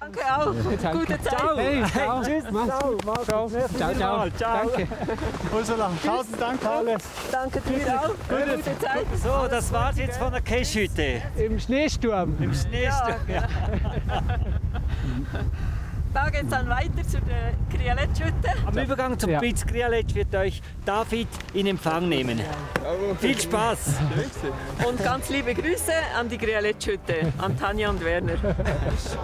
Danke auch. Gute Zeit. Hey, ciao. Tschüss, ciao, Markus. Ciao. Ciao, ciao. Ciao. Danke. Ursula, tausend Dank alles. Danke dir auch. Gute Zeit. So, das war's jetzt von der Cache-Hütte. Im Schneesturm. Im Schneesturm. Ja. Da geht es dann weiter zu der Krialetsch-Hütte. Am Übergang zum Piz Krialetsch wird euch David in Empfang nehmen. Viel Spaß! Und ganz liebe Grüße an die Krialetsch-Hütte, an Tanja und Werner.